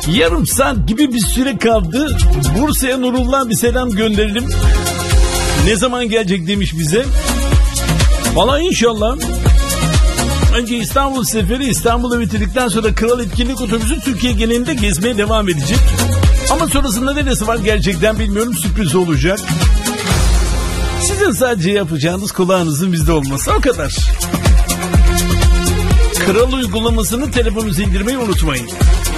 Yarım saat gibi bir süre kaldı. Bursa'ya Nurullah bir selam gönderelim. Ne zaman gelecek demiş bize. Valla inşallah. Önce İstanbul seferi, İstanbul'u bitirdikten sonra Kral Etkinlik Otobüsü Türkiye genelinde gezmeye devam edecek. Ama sonrasında neresi var gerçekten bilmiyorum, sürpriz olacak. Sizin sadece yapacağınız kulağınızın bizde olması, o kadar. Kral uygulamasını telefonunuza indirmeyi unutmayın.